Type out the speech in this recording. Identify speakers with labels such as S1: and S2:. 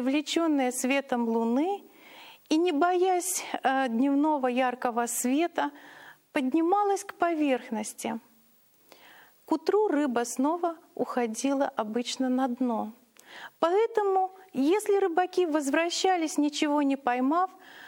S1: привлеченная светом луны и, не боясь дневного яркого света, поднималась к поверхности. К утру рыба снова уходила обычно на дно. Поэтому, если рыбаки возвращались, ничего не поймав,